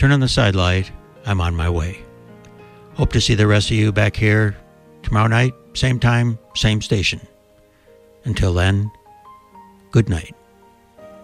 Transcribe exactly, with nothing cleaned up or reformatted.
turn on the sidelight. I'm on my way. Hope to see the rest of you back here tomorrow night, same time, same station. Until then, good night.